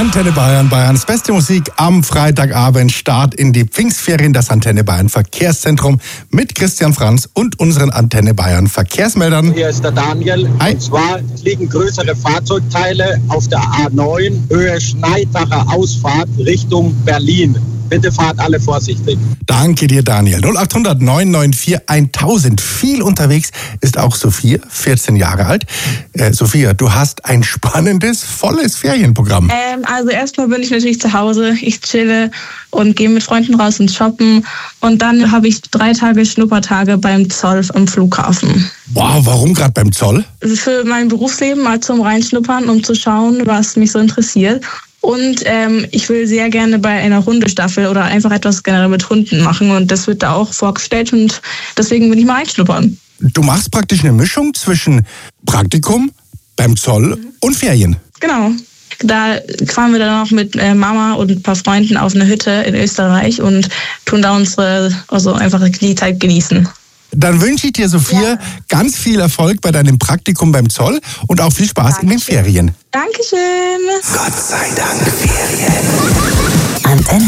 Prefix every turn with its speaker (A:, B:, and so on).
A: Antenne Bayern, Bayerns beste Musik am Freitagabend. Start in die Pfingstferien, das Antenne Bayern Verkehrszentrum mit Christian Franz und unseren Antenne Bayern Verkehrsmeldern.
B: Hier ist der Daniel.
A: Hi.
B: Und zwar liegen größere Fahrzeugteile auf der A9 Höhe Schneidacher Ausfahrt Richtung Berlin. Bitte fahrt alle vorsichtig.
A: Danke dir, Daniel. 0800 994 1000. Viel unterwegs ist auch Sophia, 14 Jahre alt. Sophia, du hast ein spannendes, volles Ferienprogramm.
C: Also erstmal bin ich natürlich zu Hause. Ich chille und gehe mit Freunden raus und shoppen. Und dann habe ich 3 Tage Schnuppertage beim Zoll am Flughafen.
A: Wow, warum gerade beim Zoll?
C: Für mein Berufsleben mal zum Reinschnuppern, um zu schauen, was mich so interessiert. Und ich will sehr gerne bei einer Hundestaffel oder einfach etwas generell mit Hunden machen. Und das wird da auch vorgestellt und deswegen will ich mal reinschnuppern.
A: Du machst praktisch eine Mischung zwischen Praktikum beim Zoll und Ferien.
C: Genau. Da fahren wir dann noch mit Mama und ein paar Freunden auf eine Hütte in Österreich und tun da einfach die Zeit genießen.
A: Dann wünsche ich dir, Sophia, ganz viel Erfolg bei deinem Praktikum beim Zoll und auch viel Spaß in den Ferien.
C: Dankeschön.
A: Gott sei Dank Ferien.